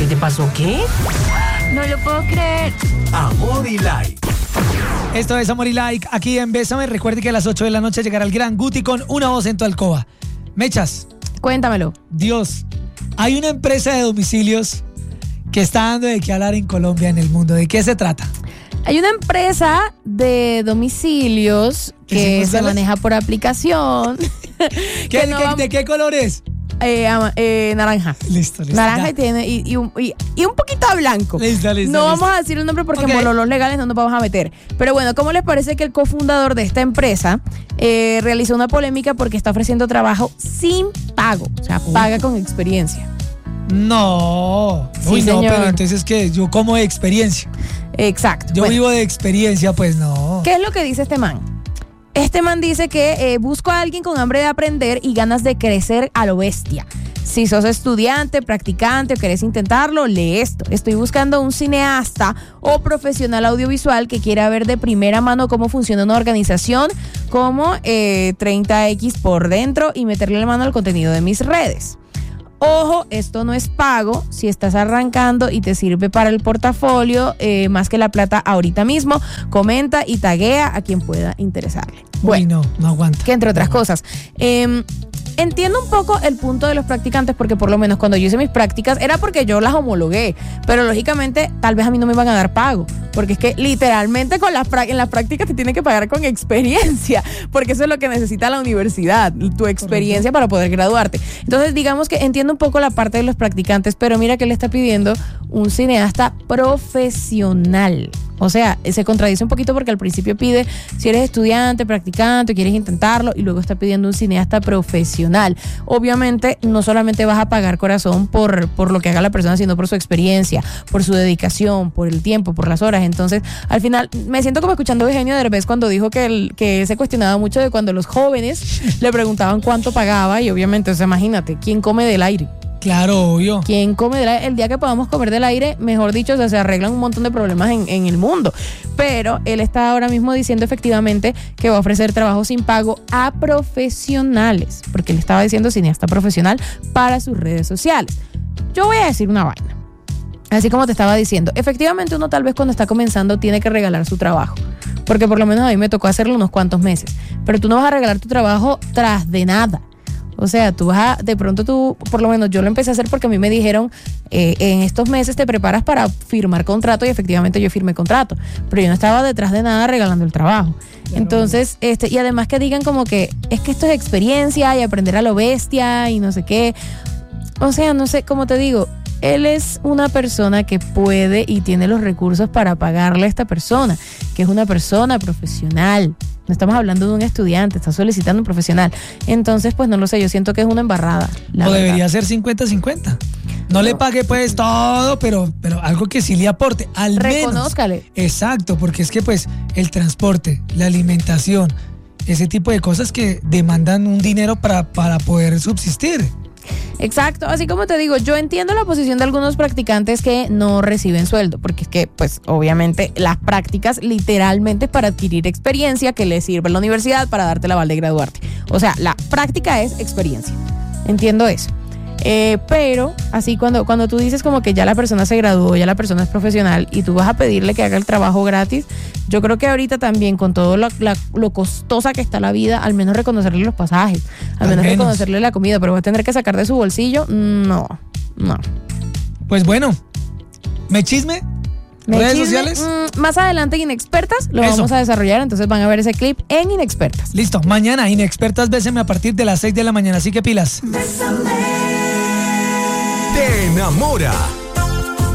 ¿Qué te pasó? ¿Qué? No lo puedo creer. Amor y Like. Esto es Amor y Like, aquí en Bésame. Recuerde que a las 8 de la noche llegará el gran Guti con Una Voz en tu Alcoba. Mechas, Cuéntamelo. Dios, hay una empresa de domicilios que está dando de qué hablar en Colombia, en el mundo. ¿De qué se trata? Hay una empresa de domicilios que se maneja por aplicación. ¿De qué color es? Naranja. Listo. Naranja ya. y tiene y un poquito de blanco. Listo. No vamos a decir el nombre porque por los legales no nos vamos a meter. Pero bueno, ¿cómo les parece que el cofundador de esta empresa realizó una polémica porque está ofreciendo trabajo sin pago? O sea, paga con experiencia. No. Sí, Uy, no, señor. pero entonces que yo como de experiencia. Exacto. Yo Bueno, vivo de experiencia, pues no. ¿qué es lo que dice este man? Este man dice que busco a alguien con hambre de aprender y ganas de crecer a lo bestia. Si sos estudiante, practicante o querés intentarlo, lee esto. Estoy buscando un cineasta o profesional audiovisual que quiera ver de primera mano cómo funciona una organización como 30X por dentro y meterle la mano al contenido de mis redes. Ojo, esto no es pago. Si estás arrancando y te sirve para el portafolio, más que la plata ahorita mismo, comenta y taguea a quien pueda interesarle. Bueno, Uy, no aguanta. que entre otras cosas. Entiendo un poco el punto de los practicantes porque por lo menos cuando yo hice mis prácticas era porque yo las homologué, pero lógicamente tal vez a mí no me van a dar pago, porque es que literalmente en las prácticas te tienen que pagar con experiencia, porque eso es lo que necesita la universidad, tu experiencia para poder graduarte. Entonces digamos que entiendo un poco la parte de los practicantes, pero mira que le está pidiendo un cineasta profesional. O sea, se contradice un poquito porque al principio pide si eres estudiante, practicante, quieres intentarlo y luego está pidiendo un cineasta profesional. Obviamente no solamente vas a pagar corazón por lo que haga la persona, sino por su experiencia, por su dedicación, por el tiempo, por las horas. Entonces, al final, me siento como escuchando a Eugenio Derbez cuando dijo que él se cuestionaba mucho de cuando los jóvenes le preguntaban cuánto pagaba y obviamente, o sea, imagínate, ¿quién come del aire? Claro, obvio. ¿Quién come del aire? El día que podamos comer del aire, mejor dicho, o sea, se arreglan un montón de problemas en el mundo. Pero él está ahora mismo diciendo efectivamente que va a ofrecer trabajo sin pago a profesionales, porque él estaba diciendo cineasta profesional para sus redes sociales. Yo voy a decir una vaina. Así como te estaba diciendo, efectivamente uno tal vez cuando está comenzando tiene que regalar su trabajo, porque por lo menos a mí me tocó hacerlo unos cuantos meses, pero tú no vas a regalar tu trabajo tras de nada. O sea, por lo menos yo lo empecé a hacer porque a mí me dijeron, en estos meses te preparas para firmar contrato y efectivamente yo firmé contrato, pero yo no estaba detrás de nada regalando el trabajo. Claro. Entonces, y además que digan como que es que esto es experiencia y aprender a lo bestia y no sé qué. O sea, no sé, como te digo, él es una persona que puede y tiene los recursos para pagarle a esta persona, que es una persona profesional. No estamos hablando de un estudiante, está solicitando un profesional. Entonces, pues no lo sé, yo siento que es una embarrada. O debería ser 50-50. No le pague pues todo, pero algo que sí le aporte, al menos. Reconózcale. Exacto, porque es que pues el transporte, la alimentación, ese tipo de cosas que demandan un dinero para poder subsistir. Exacto, así como te digo, yo entiendo la posición de algunos practicantes que no reciben sueldo, porque es que, pues, obviamente, las prácticas literalmente para adquirir experiencia que le sirve a la universidad para darte el aval de graduarte. O sea, la práctica es experiencia. Entiendo eso. Pero así cuando tú dices como que ya la persona se graduó, ya la persona es profesional y tú vas a pedirle que haga el trabajo gratis, yo creo que ahorita también con todo lo costosa que está la vida, al menos reconocerle los pasajes, al menos reconocerle la comida, pero va a tener que sacar de su bolsillo, no. Pues bueno, ¿me chisme? ¿Redes sociales? Más adelante en Inexpertas lo vamos a desarrollar, entonces van a ver ese clip en Inexpertas. Listo, mañana Inexpertas, béseme a partir de las 6 de la mañana, así que pilas. Te enamora.